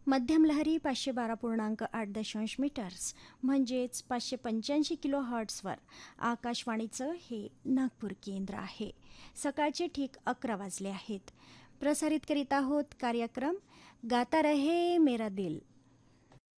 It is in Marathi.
मध्यम लहरी 512.8 मीटर्स म्हणजेच 585 किलो हर्ट्सवर आकाशवाणीचं हे नागपूर केंद्र आहे. सकाळचे ठीक 11 वाजले आहेत. प्रसारित करीत आहोत कार्यक्रम गाता रहे मेरा दिल.